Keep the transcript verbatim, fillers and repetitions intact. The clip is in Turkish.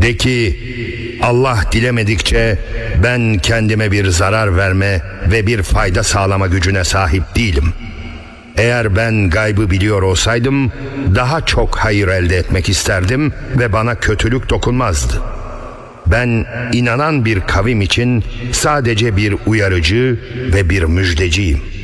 De ki, Allah dilemedikçe ben kendime bir zarar verme ve bir fayda sağlama gücüne sahip değilim. Eğer ben gaybı biliyor olsaydım daha çok hayır elde etmek isterdim ve bana kötülük dokunmazdı. Ben inanan bir kavim için sadece bir uyarıcı ve bir müjdeciyim.